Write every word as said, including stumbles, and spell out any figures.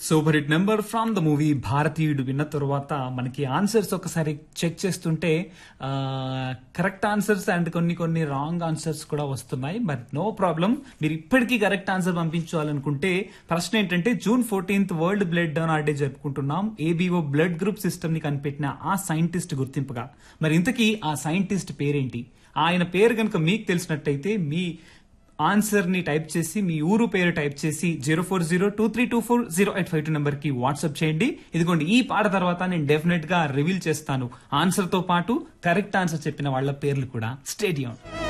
Super hit number from the movie భారతీయుడు విన్న తర్వాత మనకి ఆన్సర్స్ ఒకసారి చెక్ చేస్తుంటే కరెక్ట్ ఆన్సర్స్ అండ్ కొన్ని కొన్ని రాంగ్ ఆన్సర్స్ కూడా వస్తున్నాయి. బట్ నో ప్రాబ్లం, మీరు ఇప్పటికీ కరెక్ట్ ఆన్సర్ పంపించాలనుకుంటే ప్రశ్న ఏంటంటే June fourteenth world blood donor day జరుపుకుంటున్నాం. ఏబీఓ బ్లడ్ గ్రూప్ సిస్టమ్ ని కనిపెట్టిన ఆ సైంటిస్ట్ గుర్తింపుగా. మరి ఇంతకీ ఆ సైంటిస్ట్ పేరేంటి? ఆయన పేరు కనుక మీకు తెలిసినట్టయితే మీ ఆన్సర్ ని టైప్ చేసి మీ ఊరు పేరు టైప్ చేసి zero four zero two three two four zero eight five two number కి వాట్సాప్ చేయండి. ఇదిగోండి, ఈ పాట తర్వాత నేను డెఫినెట్ గా రివీల్ చేస్తాను ఆన్సర్ తో పాటు కరెక్ట్ ఆన్సర్ చెప్పిన వాళ్ళ పేర్లు కూడా. స్టేడియం